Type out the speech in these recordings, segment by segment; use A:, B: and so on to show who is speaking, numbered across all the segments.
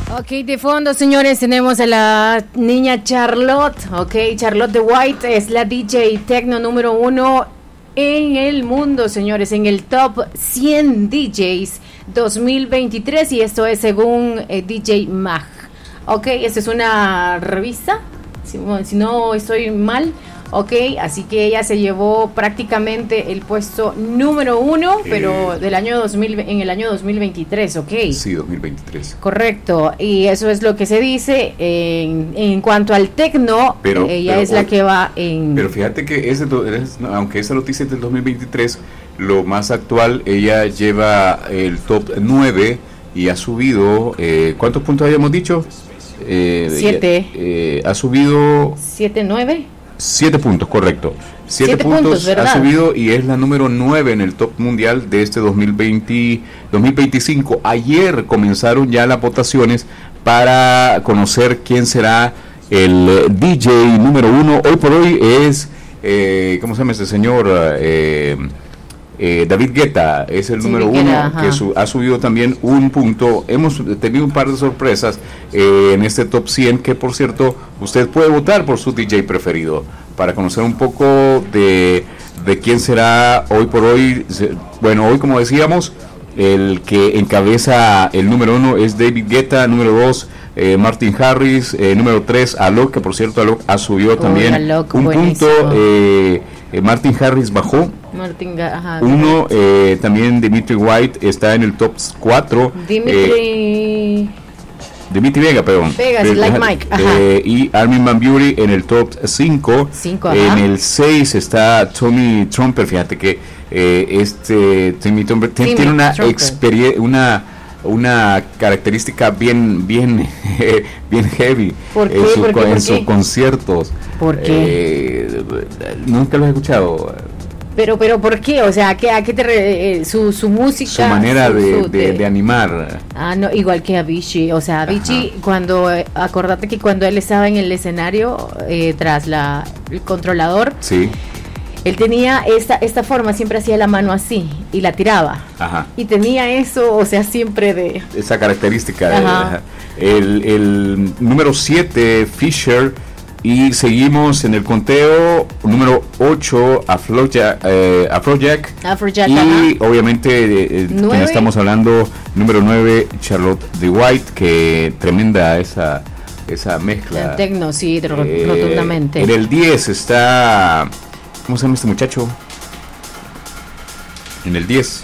A: Ok, de fondo, señores, tenemos a la niña Charlotte. Ok, Charlotte de White es la DJ techno número 1 en el mundo, señores, en el top 100 DJs 2023, y esto es según DJ Mag. Ok, esta es una revista, si no estoy mal. Ok, así que ella se llevó prácticamente el puesto número 1, pero del año 2000, en el año 2023, ok.
B: Sí, 2023.
A: Correcto, y eso es lo que se dice en cuanto al techno, ella es la que va en...
B: Pero fíjate que aunque esa noticia es del 2023, lo más actual, ella lleva el top 9 y ha subido, ¿cuántos puntos habíamos dicho?
A: 7.
B: Ha subido...
A: 7, 9.
B: 7 puntos, correcto. 7 puntos ha subido y es la número 9 en el top mundial de este 2025. Ayer comenzaron ya las votaciones para conocer quién será el DJ número 1. Hoy por hoy es, ¿cómo se llama este señor? David Guetta es el número 1, que ha subido también un punto. Hemos tenido un par de sorpresas en este top 100, que por cierto usted puede votar por su DJ preferido para conocer un poco de quién será hoy por hoy. Bueno, hoy, como decíamos, el que encabeza el número 1 es David Guetta, número 2 Martin Harris, número 3 Alok, que por cierto Alok ha subido también
A: Alok,
B: un
A: buenísimo.
B: punto. Martin Harris bajó uno, también Dimitri White está en el top 4.
A: Dimitri
B: Vega, perdón.
A: like Mike.
B: Y Armin van Buuren en el top 5. En el 6 está Tommy Trumper. Fíjate que Tommy Trumper tiene una experiencia, una característica bien heavy en sus conciertos.
A: ¿Por qué?
B: Nunca lo he escuchado.
A: Pero ¿por qué? O sea, ¿a qué te su música?
B: Su manera de animar.
A: No, igual que Avicii. O sea, Avicii, acordate que cuando él estaba en el escenario, tras el controlador,
B: sí,
A: él tenía esta forma, siempre hacía la mano así y la tiraba.
B: Ajá.
A: Y tenía eso, o sea, siempre de...
B: esa característica. El número 7, Fisher. Y seguimos en el conteo, número 8, Afrojack. Y obviamente, quien estamos hablando, número 9, Charlotte de White, que tremenda esa mezcla.
A: El techno, sí, rotundamente.
B: En el 10 está, ¿cómo se llama este muchacho? En el 10.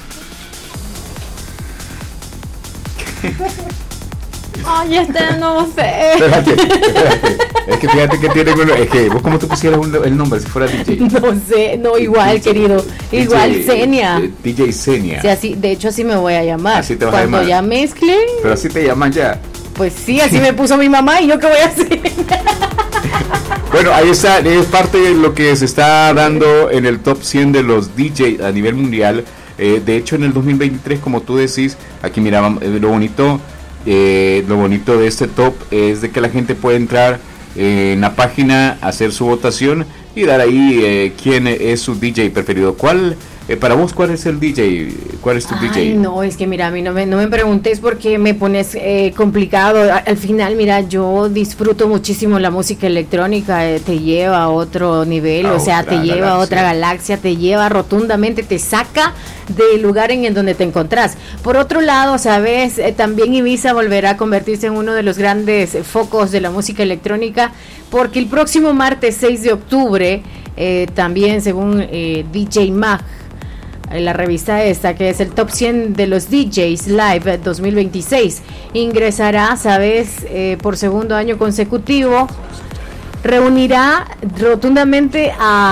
A: Ya está, no sé.
B: Espérate. Es que fíjate que tiene... Es que vos, como tú pusieras el nombre si fuera DJ.
A: No sé, no, igual, querido. Igual, Xenia.
B: DJ Xenia.
A: Sí, así, de hecho, así me voy a llamar.
B: Así te vas
A: Cuando
B: a llamar.
A: Ya mezcle.
B: Pero así te llaman ya.
A: Pues sí, así me puso mi mamá, y yo qué voy a hacer.
B: Bueno, ahí está, es parte de lo que se está dando en el top 100 de los DJ a nivel mundial. De hecho, en el 2023, como tú decís, aquí mira, lo bonito de este top es de que la gente puede entrar en la página, hacer su votación y dar ahí quién es su DJ preferido. Para vos, ¿cuál es el DJ? ¿Cuál es tu DJ?
A: No, es que mira, a mí no me preguntes porque me pones complicado. Al final, mira, yo disfruto muchísimo la música electrónica, te lleva a otro nivel, o sea, te lleva a otra galaxia, te lleva rotundamente, te saca del lugar en el donde te encontrás. Por otro lado, sabes, también Ibiza volverá a convertirse en uno de los grandes focos de la música electrónica, porque el próximo martes 6 de octubre, también según DJ Mag, la revista esta, que es el top 100 de los DJs Live 2026, ingresará, sabes, por segundo año consecutivo, reunirá rotundamente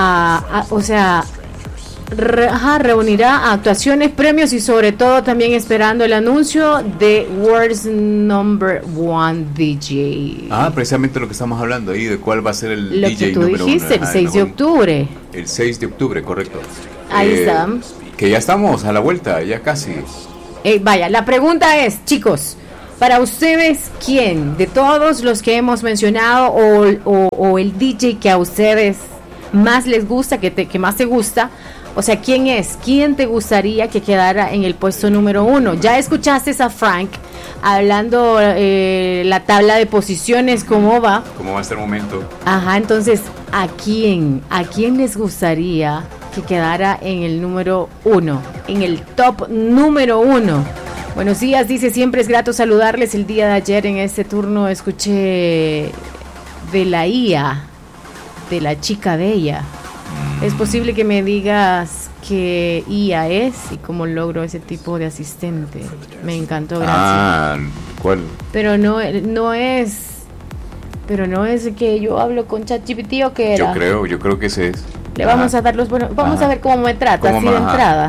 A: reunirá a actuaciones, premios y sobre todo también esperando el anuncio de World's Number One DJ.
B: Precisamente lo que estamos hablando ahí, de cuál va a ser el
A: lo
B: DJ
A: que tú
B: número
A: dijiste,
B: 1.
A: El 6 de octubre.
B: El 6 de octubre, correcto.
A: Ahí está.
B: Que ya estamos a la vuelta, ya casi.
A: Vaya, la pregunta es, chicos, para ustedes, ¿quién de todos los que hemos mencionado o el DJ que a ustedes más les gusta, que más te gusta, O sea, ¿quién es? ¿Quién te gustaría que quedara en el puesto número 1? Ya escuchaste a Frank hablando la tabla de posiciones, ¿cómo va?
B: ¿Cómo va este momento?
A: Ajá, entonces, ¿a quién les gustaría que quedara en el número 1? En el top número 1. Buenos días, dice, siempre es grato saludarles. El día de ayer en este turno escuché de la IA, de la chica bella. ¿Es posible que me digas qué IA es y cómo logro ese tipo de asistente? Me encantó, gracias.
B: ¿Cuál?
A: Pero no es que yo hablo con ChatGPT o qué era.
B: Yo creo que ese es.
A: Le vamos a dar los buenos, vamos a ver cómo me trata, así de entrada.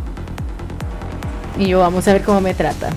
A: Y yo vamos a ver cómo me trata.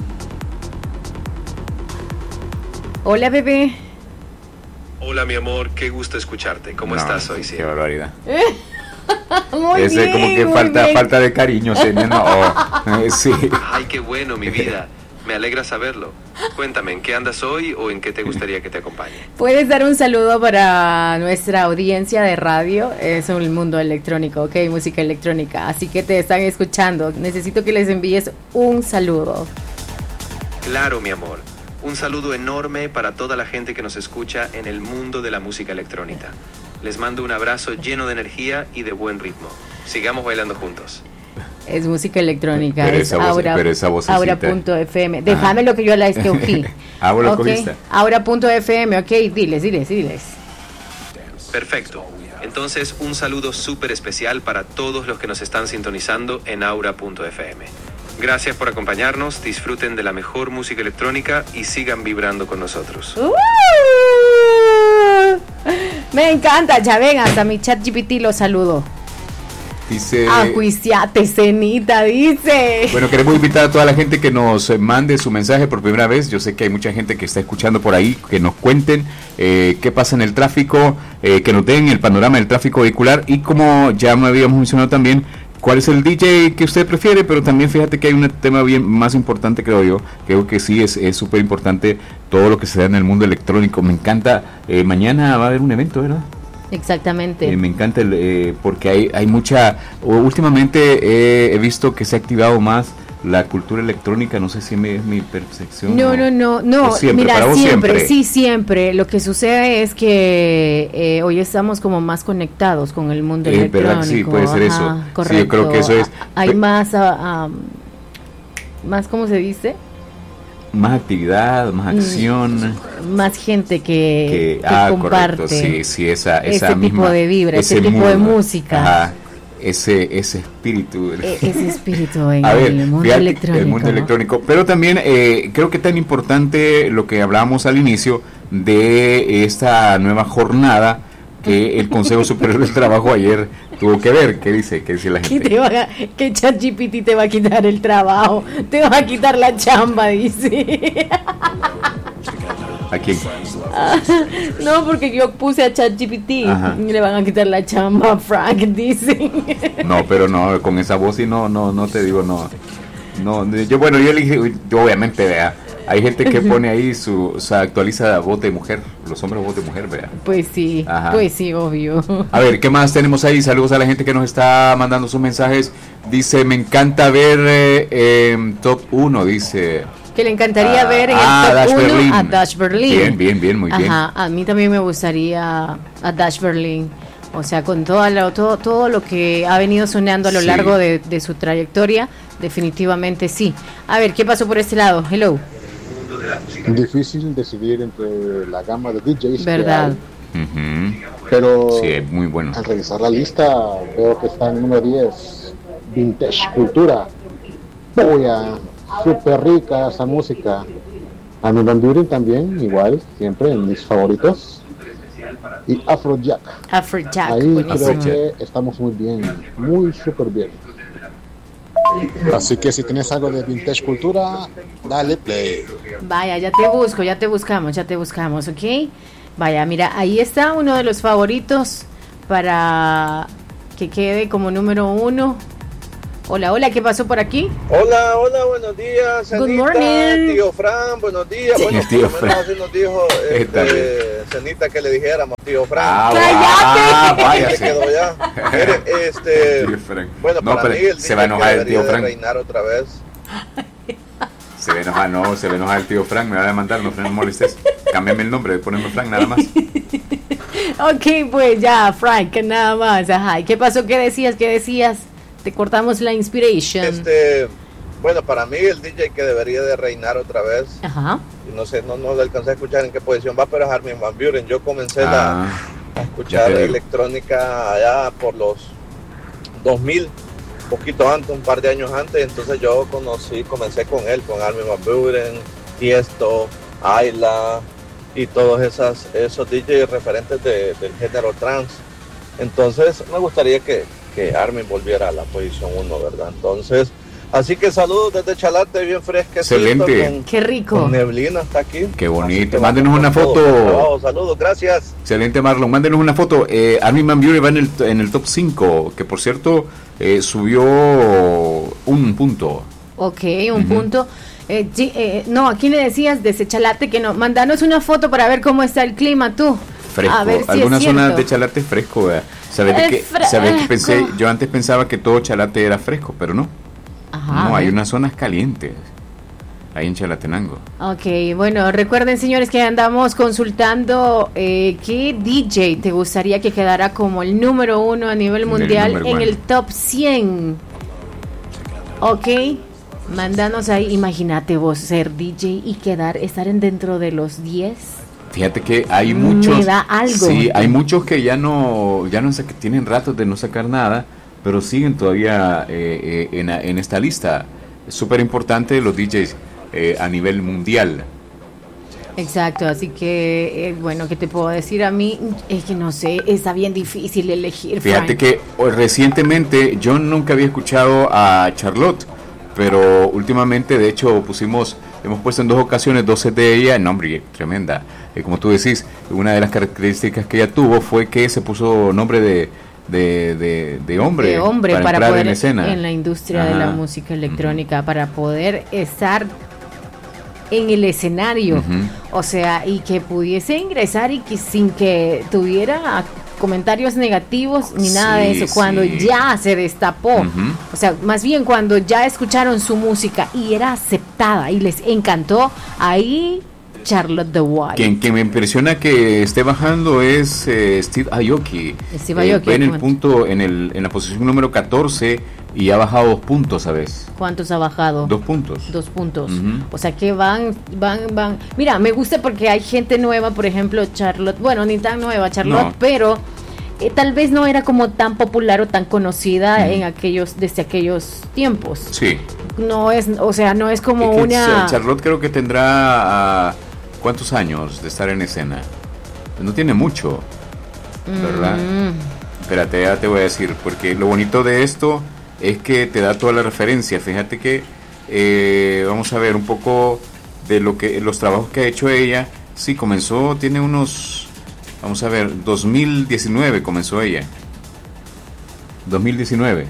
A: Hola, bebé.
C: Hola, mi amor, qué gusto escucharte. ¿Cómo estás hoy?
B: Qué barbaridad.
A: Muy
B: ese
A: bien,
B: como que falta de cariño, sí.
C: Ay, qué bueno, mi vida. Me alegra saberlo. Cuéntame, ¿en qué andas hoy o en qué te gustaría que te acompañe?
A: Puedes dar un saludo para nuestra audiencia de radio. Es el mundo electrónico, ¿ok? Música electrónica. Así que te están escuchando. Necesito que les envíes un saludo.
C: Claro, mi amor. Un saludo enorme para toda la gente que nos escucha en el mundo de la música electrónica. Les mando un abrazo lleno de energía y de buen ritmo. Sigamos bailando juntos.
A: Es música electrónica,
B: pero
A: es Aura.fm. Déjame lo que yo la escogí.
B: Ahora cogiste.
A: Aura.fm, ok, diles.
C: Perfecto. Entonces, un saludo súper especial para todos los que nos están sintonizando en Aura.fm. Gracias por acompañarnos, disfruten de la mejor música electrónica y sigan vibrando con nosotros.
A: Me encanta, ya ven, hasta mi ChatGPT lo saludo.
B: Dice...
A: Ajuiciate, cenita, dice.
B: Bueno, queremos invitar a toda la gente que nos mande su mensaje por primera vez. Yo sé que hay mucha gente que está escuchando por ahí, que nos cuenten qué pasa en el tráfico, que nos den el panorama del tráfico vehicular y como ya me habíamos mencionado también, cuál es el DJ que usted prefiere, pero también fíjate que hay un tema bien más importante, creo que sí es súper importante todo lo que se da en el mundo electrónico. Me encanta, mañana va a haber un evento, ¿verdad?
A: Exactamente.
B: Me encanta porque hay mucha, últimamente he visto que se ha activado más la cultura electrónica, no sé si es mi percepción.
A: No,
B: siempre,
A: mira, siempre. Lo que sucede es que hoy estamos como más conectados con el mundo electrónico.
B: ¿Verdad? Sí, puede ser eso.
A: Correcto.
B: Sí, yo creo que eso es.
A: Hay más, ¿cómo se dice?
B: Más actividad, más acción,
A: más gente que comparte.
B: Correcto, sí, esa
A: ese
B: misma,
A: tipo de vibra, ese tipo de música.
B: Ajá, ese espíritu.
A: Ese espíritu en el mundo electrónico.
B: El mundo electrónico. Pero también creo que tan importante lo que hablábamos al inicio de esta nueva jornada que el Consejo Superior del Trabajo ayer tuvo que ver. ¿Qué dice la gente?
A: Que ChatGPT te va a quitar el trabajo, te va a quitar la chamba, dice.
B: ¿A quién?
A: No, porque yo puse a ChatGPT y le van a quitar la chamba a Frank, dice.
B: No, pero no, con esa voz y no te digo, no, yo elegí, obviamente, vea. Hay gente que pone ahí actualiza voz de mujer, los hombres voz de mujer, vea.
A: Pues sí, obvio.
B: A ver, ¿qué más tenemos ahí? Saludos a la gente que nos está mandando sus mensajes. Dice, me encanta ver Top 1, dice.
A: Que le encantaría ver en el Top 1 a Dash Berlin.
B: Bien, muy bien.
A: A mí también me gustaría a Dash Berlin. O sea, con todo lo que ha venido sonando a lo largo de su trayectoria, definitivamente sí. A ver, ¿qué pasó por este lado? Hello.
D: Difícil decidir entre la gama de DJs,
A: ¿verdad?
D: Pero
B: sí, muy bueno.
D: Al revisar la lista veo que está en el número 10 Vintage Cultura. Súper rica esa música. Armin van Buuren también, igual, siempre en mis favoritos. Y Afrojack. Ahí
A: buenísimo.
D: Creo que estamos muy bien, muy súper bien. Así que si tienes algo de Vintage Cultura, dale play.
A: Vaya, ya te buscamos, ¿ok? Vaya, mira, ahí está uno de los favoritos para que quede como número 1. Hola, hola, ¿qué pasó por aquí?
E: Hola, hola, buenos días, Cenita.
A: Good morning.
E: Tío Fran, buenos días.
B: Sí,
E: bueno,
B: tío
E: por lo menos así nos dijo Cenita que le dijéramos, tío Fran.
A: ¡Cállate!
B: Vaya,
E: Se quedó ya. Mire, bueno,
B: no,
E: para mí el
B: se va a enojar el tío Frank.
E: Reinar otra vez.
B: Se va a enojar el tío Frank, me va a demandar, no molestes. Cámbiame el nombre, poneme Frank nada más.
A: Ok, pues ya, Frank, nada más. Ajá, ¿qué pasó? ¿Qué decías? Te cortamos la inspiration.
E: Bueno, para mí el DJ que debería de reinar otra vez.
A: Ajá.
E: Y no sé, no le alcancé a escuchar en qué posición va, pero es Armin van Buuren. Yo comencé a escuchar electrónica allá por los 2000, poquito antes, un par de años antes. Entonces yo comencé con él, con Armin van Buuren, Tiesto, Ayla y todos esos DJs referentes del género trance. Entonces me gustaría que Armin volviera a la posición 1, ¿verdad? Entonces, así que saludos desde Chalate, bien fresquecito.
B: Excelente.
A: Qué rico.
E: Con neblina está aquí.
B: Qué bonito. Mándenos una foto.
E: Saludos, gracias.
B: Excelente, Marlon. Mándenos una foto. Armin van Buuren va en el top 5, que por cierto subió un punto.
A: Ok, un punto. No, aquí le decías desde Chalate que no. Mándanos una foto para ver cómo está el clima tú.
B: Fresco.
A: A ver si
B: algunas
A: es
B: zonas de Chalate es fresco, ¿verdad? ¿Sabes que pensé? Yo antes pensaba que todo Chalate era fresco, pero no.
A: Ajá.
B: No, hay unas zonas calientes ahí en Chalatenango.
A: Ok, bueno, recuerden, señores, que andamos consultando qué DJ te gustaría que quedara como el número 1 a nivel mundial en el top 100. Ok, mándanos ahí. Imagínate vos ser DJ y estar dentro de los 10.
B: Fíjate que hay muchos.
A: Me da algo.
B: Sí, hay muchos que ya no sé, que tienen ratos de no sacar nada, pero siguen todavía en esta lista. Es súper importante los DJs a nivel mundial.
A: Exacto, así que bueno, ¿qué te puedo decir? A mí es que no sé, está bien difícil elegir.
B: Fíjate que recientemente yo nunca había escuchado a Charlotte, pero últimamente de hecho hemos puesto en 2 ocasiones 2 sets de ella. No, hombre, tremenda. Como tú decís, una de las características que ella tuvo fue que se puso nombre de hombre
A: para
B: entrar
A: poder
B: en escena
A: en la industria de la música electrónica, para poder estar en el escenario, o sea, y que pudiese ingresar y que sin que tuviera comentarios negativos ni nada de eso, cuando ya se destapó, o sea, más bien cuando ya escucharon su música y era aceptada y les encantó, ahí Charlotte the White.
B: Quien me impresiona que esté bajando es Steve Aoki. En el punto, en la posición número 14 y ha bajado 2 puntos, ¿sabes?
A: ¿Cuántos ha bajado?
B: 2 puntos.
A: 2 puntos. O sea que van. Mira, me gusta porque hay gente nueva, por ejemplo, Charlotte. Bueno, ni tan nueva Charlotte, pero tal vez no era como tan popular o tan conocida desde aquellos tiempos.
B: Sí.
A: No es, o sea, no es como una.
B: Charlotte creo que tendrá ¿cuántos años de estar en escena? No tiene mucho, ¿verdad? Espérate, ya te voy a decir, porque lo bonito de esto es que te da toda la referencia. Fíjate que vamos a ver un poco de los trabajos que ha hecho ella. Sí, tiene unos, vamos a ver, 2019 comenzó ella. 2019.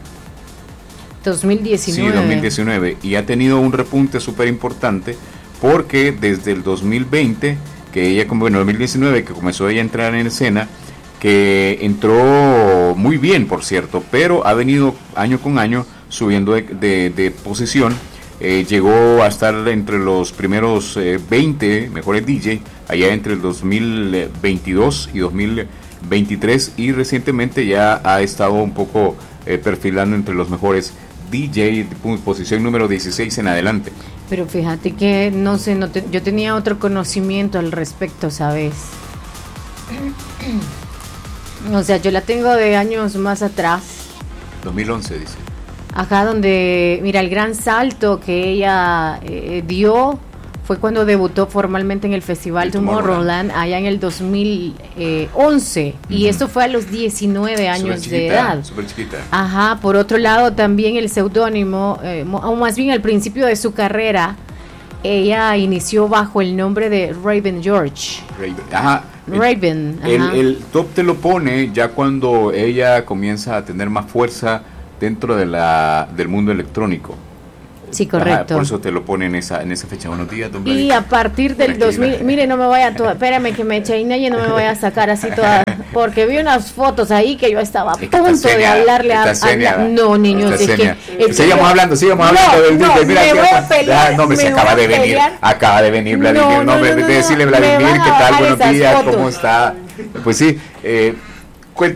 B: Sí, 2019. Y ha tenido un repunte súper importante porque desde el 2020, que ella, 2019, que comenzó ella a entrar en escena, que entró muy bien, por cierto, pero ha venido año con año subiendo de posición. Llegó a estar entre los primeros 20 mejores DJ, allá entre el 2022 y 2023, y recientemente ya ha estado un poco perfilando entre los mejores DJ, posición número 16 en adelante.
A: Pero fíjate que, no sé, yo tenía otro conocimiento al respecto, ¿sabes? O sea, yo la tengo de años más atrás.
B: 2011, dice.
A: Ajá, donde, mira, el gran salto que ella dio fue cuando debutó formalmente en el Festival Tomorrowland, allá en el 2011. Y esto fue a los 19 años de edad.
B: Súper chiquita.
A: Ajá, por otro lado, también el seudónimo, o más bien al principio de su carrera, ella inició bajo el nombre de Raven George.
B: Ajá.
A: Raven.
B: El top te lo pone ya cuando ella comienza a tener más fuerza dentro de del mundo electrónico.
A: Sí, correcto.
B: Por eso te lo pone en esa fecha. Buenos días, don
A: Y a partir del 2000, mire, no me vaya espérame que me eche y no me voy a sacar así toda, porque vi unas fotos ahí que yo estaba a punto de hablarle a no, niños, es que
B: sigamos hablando del mira, me voy a pelear, acaba de venir Vladimir, decirle Vladimir, ¿qué tal? Buenos días, ¿cómo está? Pues sí,